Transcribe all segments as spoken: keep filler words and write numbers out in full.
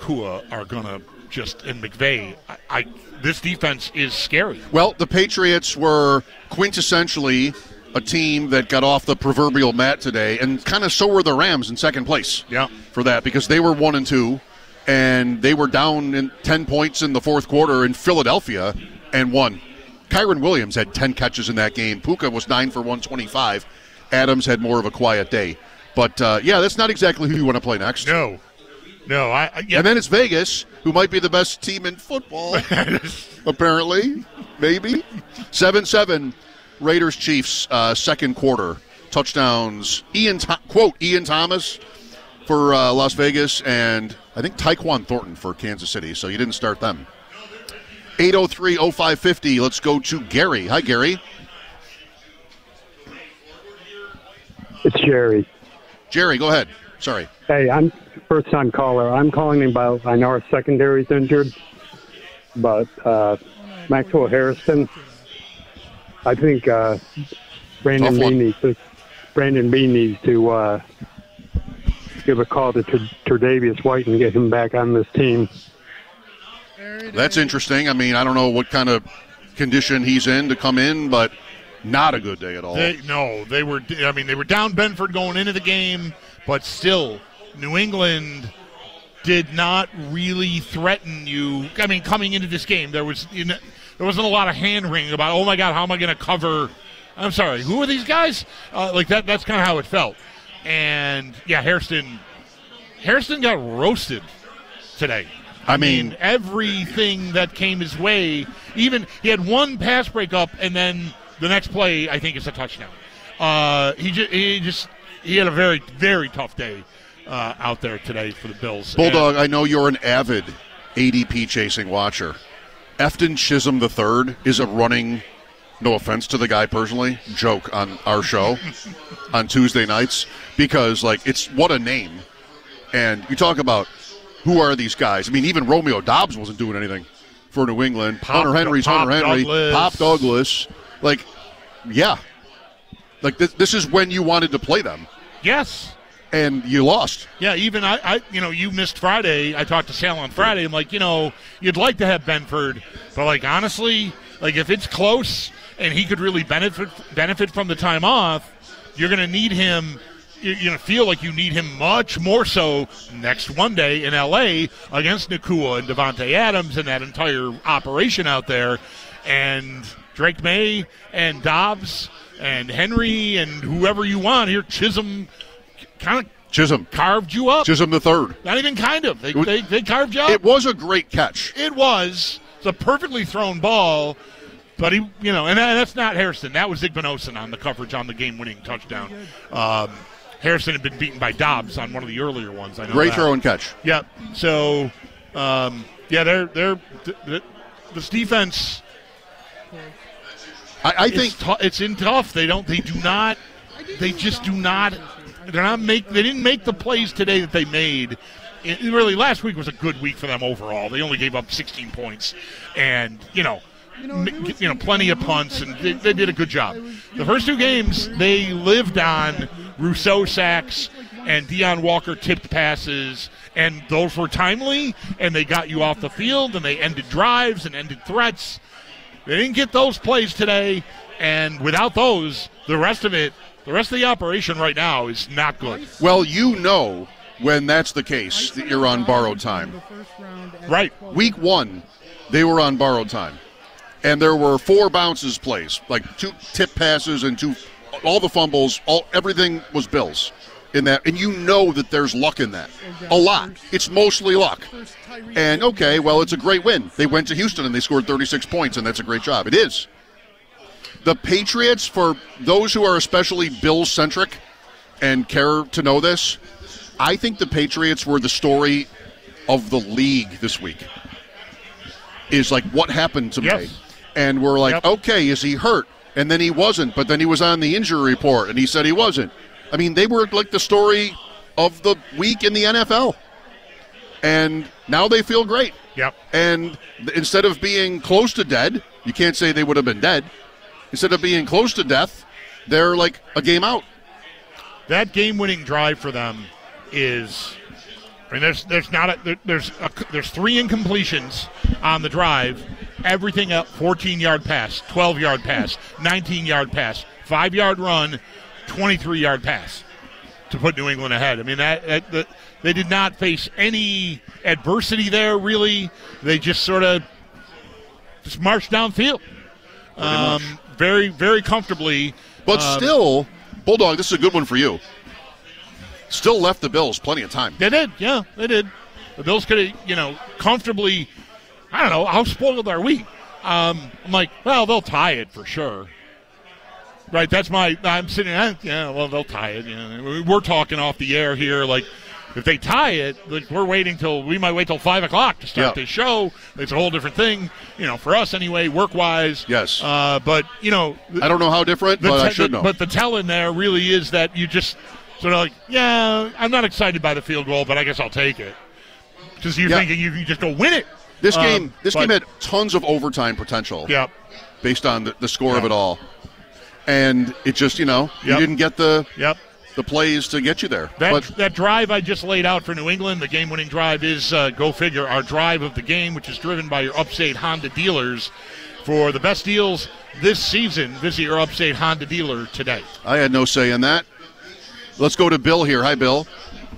Nakua are going to just, and McVay, I, I, this defense is scary. Well, the Patriots were quintessentially a team that got off the proverbial mat today, and kind of so were the Rams in second place yeah. for that, because they were one and two, and they were down in ten points in the fourth quarter in Philadelphia and won. Kyron Williams had ten catches in that game. Puka was nine for one twenty-five. Adams had more of a quiet day. But, uh, yeah, that's not exactly who you want to play next. No. No. I, I yeah. And then it's Vegas, who might be the best team in football, apparently, maybe. seven seven. Raiders Chiefs uh, second quarter touchdowns. Ian Th- quote Ian Thomas for uh, Las Vegas, and I think Tyquan Thornton for Kansas City. So you didn't start them. eight oh three oh five fifty. Let's go to Gary. Hi, Gary. It's Jerry. Jerry, go ahead. Sorry. Hey, I'm first time caller. I'm calling about. I know our secondary's injured, but uh, Maxwell Harrison. I think uh, Brandon Bean needs to, Brandon Bean needs to uh, give a call to Tre'Davious White and get him back on this team. That's interesting. I mean, I don't know what kind of condition he's in to come in, but not a good day at all. They, no, they were. I mean, they were down Benford going into the game, but still, New England did not really threaten you. I mean, coming into this game, there was you know, there wasn't a lot of hand wringing about, oh my God, how am I going to cover? I'm sorry, who are these guys? Uh, like that. That's kind of how it felt. And yeah, Hairston, Hairston got roasted today. I mean, I mean, everything that came his way. Even he had one pass breakup, and then the next play, I think, is a touchdown. Uh, he just, he just, he had a very, very tough day uh, out there today for the Bills. Bulldog, and I know you're an avid A D P chasing watcher. Efton Chisholm the third is a running, no offense to the guy personally, joke on our show on Tuesday nights, because, like, it's what a name. And you talk about who are these guys. I mean, even Romeo Doubs wasn't doing anything for New England. Pop, Hunter Henry's Pop Hunter Henry. Douglas. Pop Douglas. Like, yeah. Like, this, this is when you wanted to play them. Yes. And you lost. Yeah, even I, I, you know, you missed Friday. I talked to Sal on Friday. I'm like, you know, you'd like to have Benford, but, like, honestly, like, if it's close and he could really benefit benefit from the time off, you're going to need him. You're going to feel like you need him much more so next Monday in L A against Nakua and Devontae Adams and that entire operation out there. And Drake May and Dobbs and Henry and whoever you want here, Chisholm kind of Chisholm carved you up. Chisholm the third. Not even kind of. They, they, they carved you up. It was a great catch. It was. It's a perfectly thrown ball. But he, you know, and that's not Harrison. That was Igbinosun on the coverage on the game-winning touchdown. Um, Harrison had been beaten by Dobbs on one of the earlier ones. I know Great that. throw and catch. Yep. So, um, yeah, they're they're th- th- this defense. I, I think it's, t- it's in tough. They don't. They do not. They just do not. They're not make. They didn't make the plays today that they made. It, really, last week was a good week for them overall. They only gave up sixteen points, and you know. You know, you know, plenty of punts, and they, they did a good job. The first two games, they lived on Rousseau sacks and Deion Walker tipped passes, and those were timely, and they got you off the field, and they ended drives and ended threats. They didn't get those plays today, and without those, the rest of it, the rest of the operation right now is not good. Well, you know when that's the case that you're on borrowed time. Right. Week one, they were on borrowed time. And there were four bounces plays, like two tip passes and two, all the fumbles, all everything was Bills in that. And you know that there's luck in that. A lot. It's mostly luck. And, okay, well, it's a great win. They went to Houston and they scored thirty-six points, and that's a great job. It is. The Patriots, for those who are especially Bills-centric and care to know this, I think the Patriots were the story of the league this week. Is like, what happened to yes. me? And we're like, yep. okay, is he hurt? And then he wasn't, but then he was on the injury report, and he said he wasn't. I mean, they were like the story of the week in the N F L. And now they feel great. Yep. And instead of being close to dead, you can't say they would have been dead. Instead of being close to death, they're like a game out. That game-winning drive for them is I mean, there's there's not a, there, there's a, there's three incompletions on the drive. Everything up, fourteen-yard pass, twelve-yard pass, nineteen-yard pass, five-yard run, twenty-three-yard pass to put New England ahead. I mean, that, that, that they did not face any adversity there, really. They just sort of just marched downfield um, very, very comfortably. But um, still, Bulldog, this is a good one for you. Still left the Bills plenty of time. They did, yeah, they did. The Bills could have, you know, comfortably, I don't know, how spoiled are we? Um, I'm like, well, they'll tie it for sure. Right, that's my, I'm sitting, yeah, well, they'll tie it. You know. We're talking off the air here, like, if they tie it, like, we're waiting till, we might wait till five o'clock to start yeah. this show. It's a whole different thing, you know, for us anyway, work-wise. Yes. Uh, but, you know. I don't know how different, but te- I should the, know. But the tell in there really is that you just sort of like, yeah, I'm not excited by the field goal, but I guess I'll take it. Because you're yeah. thinking you can just go win it. This game, um, this but, game had tons of overtime potential. Yep. Based on the, the score yep. of it all. And it just, you know, yep. you didn't get the yep. the plays to get you there. That, but, that drive I just laid out for New England, the game-winning drive is, uh, go figure, our drive of the game, which is driven by your Upstate Honda dealers. For the best deals this season, visit your Upstate Honda dealer today. I had no say in that. Let's go to Bill here. Hi, Bill.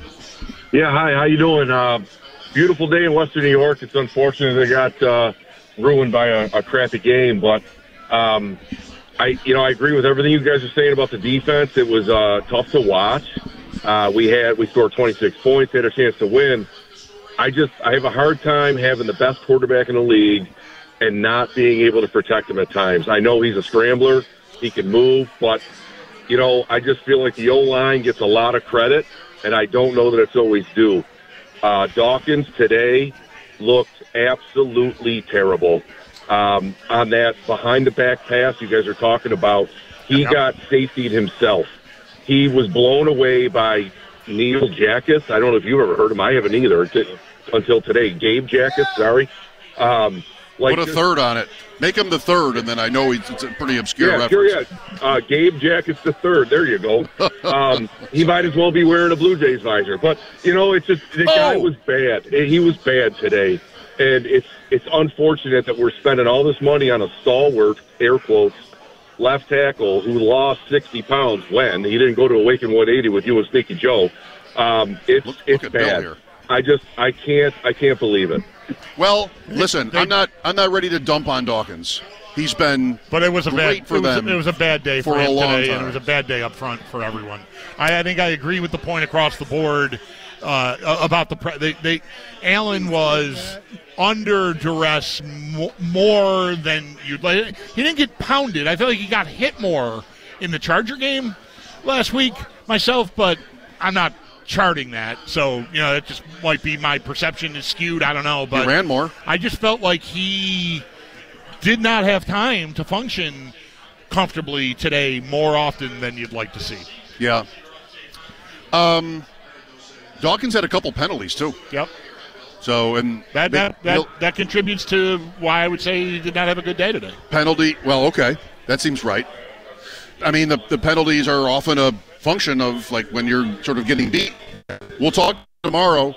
Yeah, hi. How you doing? Uh, beautiful day in Western New York. It's unfortunate they got uh, ruined by a, a crappy game, but um, I, you know, I agree with everything you guys are saying about the defense. It was uh, tough to watch. Uh, we had we scored twenty-six points, had a chance to win. I just I have a hard time having the best quarterback in the league and not being able to protect him at times. I know he's a scrambler, he can move, but you know, I just feel like the O-line gets a lot of credit, and I don't know that it's always due. Uh, Dawkins today looked absolutely terrible. Um, on that behind-the-back pass you guys are talking about, he yep. got safetied himself. He was blown away by Neil Jackus. I don't know if you've ever heard him. I haven't either t- until today. Gabe Jackus, sorry. Um, like Put a just, third on it. Make him the third, and then I know he's, it's a pretty obscure yeah, reference. Sure, yeah. Uh, Gabe Jackus the third. There you go. Um, he might as well be wearing a Blue Jays visor. But, you know, it's just the oh. guy was bad. He was bad today. And it's it's unfortunate that we're spending all this money on a stalwart, air quotes, left tackle who lost sixty pounds when he didn't go to Awaken one eighty with you and Sneaky Joe. Um, it's look, it's look bad. I just I can't I can't believe it. Well, listen, I'm not I'm not ready to dump on Dawkins. He's been but it was a great bad for it was, them it was a bad day for, for him a long today, time. and it was a bad day up front for everyone. I, I think I agree with the point across the board uh, about the pre- they, they Allen was under duress mo- more than you'd like. He didn't get pounded. I feel like he got hit more in the Charger game last week myself, but I'm not charting that. So, you know, it just might be my perception is skewed. I don't know. But he ran more. I just felt like he did not have time to function comfortably today more often than you'd like to see. Yeah. Um, Dawkins had a couple penalties, too. Yep. So, and that they, that, that, that contributes to why I would say he did not have a good day today. Penalty, well, okay. That seems right. I mean, the, the penalties are often a function of, like, when you're sort of getting beat. We'll talk tomorrow.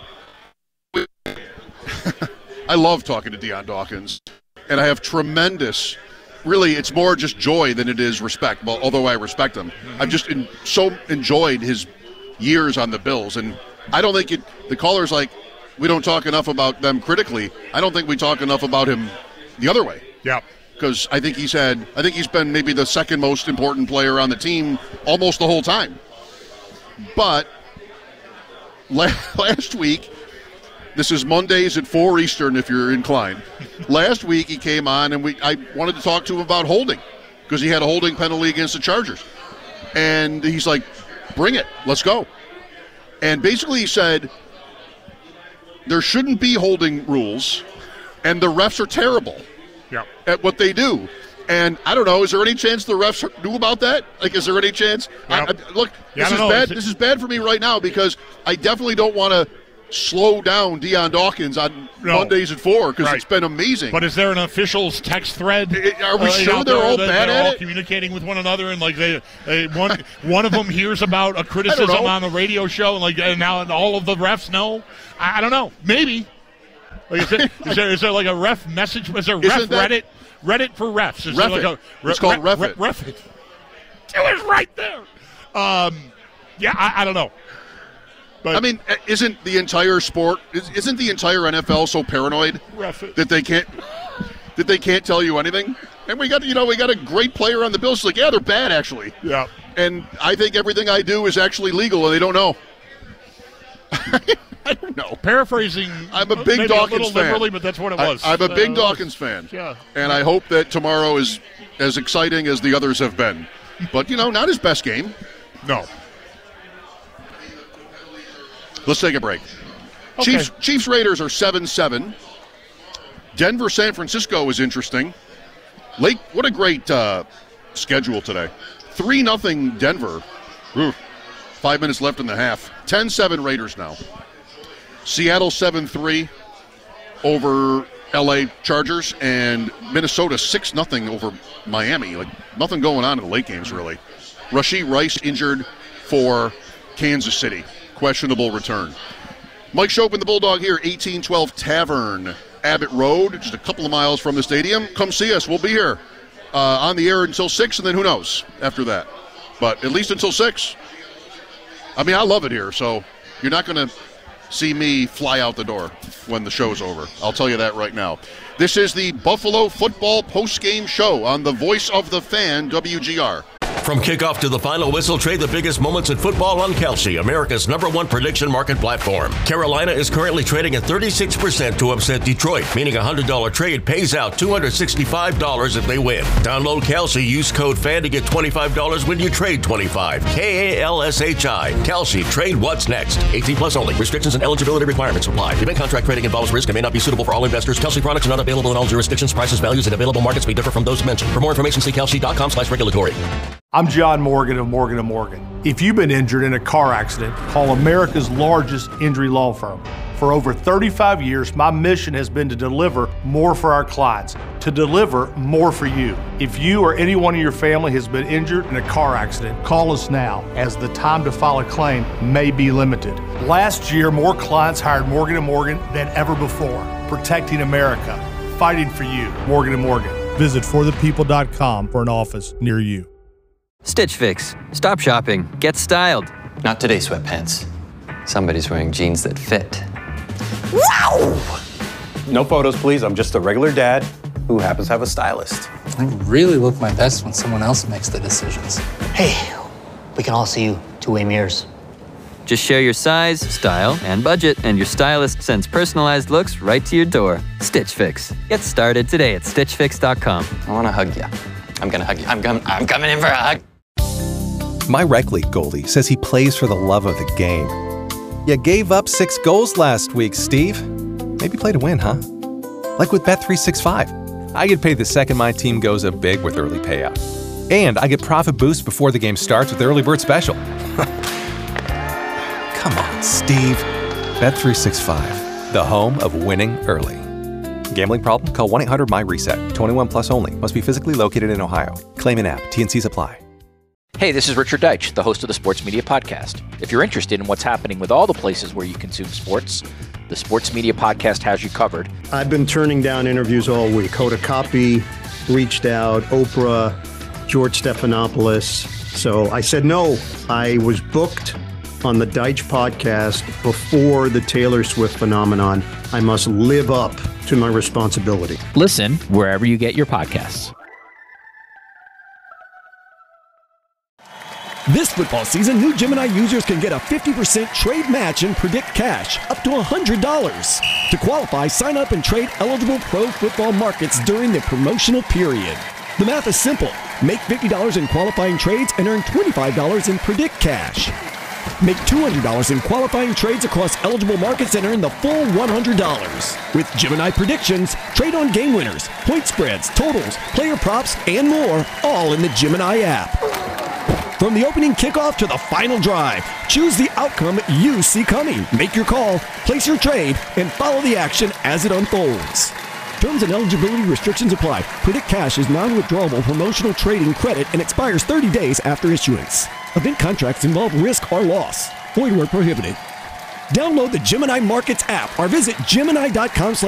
I love talking to Deion Dawkins, and I have tremendous, really, it's more just joy than it is respect, well, although I respect him. Mm-hmm. I've just in, so enjoyed his years on the Bills, and I don't think it, the caller's like, we don't talk enough about them critically. I don't think we talk enough about him the other way. Yeah. Because I think he's had, I think he's been maybe the second most important player on the team almost the whole time. But last week, this is Mondays at four Eastern if you're inclined. Last week he came on and we I wanted to talk to him about holding because he had a holding penalty against the Chargers. And he's like, bring it, let's go. And basically he said, there shouldn't be holding rules, and the refs are terrible yep. at what they do. And I don't know, is there any chance the refs knew about that? Like, is there any chance? Yep. I, I, look, yeah, this is know. bad. This is bad for me right now because I definitely don't want to slow down Deion Dawkins on no. Mondays at four because right. it's been amazing. But is there an officials text thread? Are we uh, sure they're all bad they're at all it? Communicating with one another and like they, they one one of them hears about a criticism on the radio show and like and now all of the refs know. I, I don't know. Maybe. Like, is, there, is there is there like a ref message? Is there ref that, Reddit Reddit for refs? Is ref there like a, re, it's called re, Refit. Re, Refit. It was right there. Um, yeah, I, I don't know. But I mean, isn't the entire sport, isn't the entire N F L so paranoid that they can't that they can't tell you anything? And we got, you know, we got a great player on the Bills. It's like, yeah, they're bad actually. Yeah. And I think everything I do is actually legal, and they don't know. I don't know. Paraphrasing. I'm a big Dawkins a little fan. Liberally, but that's what it was. I, I'm a big uh, Dawkins fan. Yeah. And I hope that tomorrow is as exciting as the others have been. But you know, not his best game. No. Let's take a break. Okay. Chiefs Chiefs Raiders are seven seven. Denver San Francisco is interesting. Lake, what a great uh, schedule today. three nothing Denver. Oof. Five minutes left in the half. ten seven Raiders now. Seattle seven three over L A Chargers, and Minnesota six nothing over Miami. Like, nothing going on in the late games, really. Rashee Rice injured for Kansas City. Questionable return. Mike Chopin, the Bulldog here, eighteen twelve Tavern, Abbott Road, just a couple of miles from the stadium. Come see us. We'll be here uh, on the air until six, and then who knows after that. But at least until six. I mean, I love it here, so you're not going to see me fly out the door when the show's over. I'll tell you that right now. This is the Buffalo Football Postgame Show on the Voice of the Fan, W G R. From kickoff to the final whistle, trade the biggest moments in football on Kalshi, America's number one prediction market platform. Carolina is currently trading at thirty-six percent to upset Detroit, meaning a one hundred dollars trade pays out two hundred sixty-five dollars if they win. Download Kalshi, use code FAN to get twenty-five dollars when you trade twenty-five dollars. K A L S H I. Kalshi. Trade what's next. eighteen plus only. Restrictions and eligibility requirements apply. Event contract trading involves risk and may not be suitable for all investors. Kalshi products are not available in all jurisdictions. Prices, values, and available markets may differ from those mentioned. For more information, see kalshi.com slash regulatory. I'm John Morgan of Morgan and Morgan. If you've been injured in a car accident, call America's largest injury law firm. For over thirty-five years, my mission has been to deliver more for our clients, to deliver more for you. If you or anyone in your family has been injured in a car accident, call us now, as the time to file a claim may be limited. Last year, more clients hired Morgan and Morgan than ever before, protecting America, fighting for you. Morgan and Morgan. Visit for the people dot com for an office near you. Stitch Fix. Stop shopping. Get styled. Not today, sweatpants. Somebody's wearing jeans that fit. Wow! No photos, please. I'm just a regular dad who happens to have a stylist. I really look my best when someone else makes the decisions. Hey, we can all see you two-way mirrors. Just share your size, style, and budget, and your stylist sends personalized looks right to your door. Stitch Fix. Get started today at stitch fix dot com. I want to hug you. I'm going to hug you. I'm, com- I'm coming in for a hug. My rec league goalie says he plays for the love of the game. You gave up six goals last week, Steve. Maybe play to win, huh? Like with Bet three sixty-five. I get paid the second my team goes up big with early payout. And I get profit boost before the game starts with the early bird special. Come on, Steve. Bet three sixty-five, the home of winning early. Gambling problem? Call one eight hundred my reset. twenty-one plus only. Must be physically located in Ohio. Claim in app. T and Cs apply. Hey, this is Richard Deitch, the host of the Sports Media Podcast. If you're interested in what's happening with all the places where you consume sports, the Sports Media Podcast has you covered. I've been turning down interviews all week. Hoda Kotb reached out, Oprah, George Stephanopoulos. So I said no. I was booked on the Deitch Podcast before the Taylor Swift phenomenon. I must live up to my responsibility. Listen wherever you get your podcasts. This football season, new Gemini users can get a fifty percent trade match and predict cash up to one hundred dollars. To qualify, sign up and trade eligible pro football markets during the promotional period. The math is simple. Make fifty dollars in qualifying trades and earn twenty-five dollars in predict cash. Make two hundred dollars in qualifying trades across eligible markets and earn the full one hundred dollars. With Gemini Predictions, trade on game winners, point spreads, totals, player props, and more, all in the Gemini app. From the opening kickoff to the final drive, choose the outcome you see coming. Make your call, place your trade, and follow the action as it unfolds. Terms and eligibility restrictions apply. Predict Cash is non-withdrawable promotional trading credit and expires thirty days after issuance. Event contracts involve risk or loss. Void where prohibited. Download the Gemini Markets app or visit Gemini dot com slash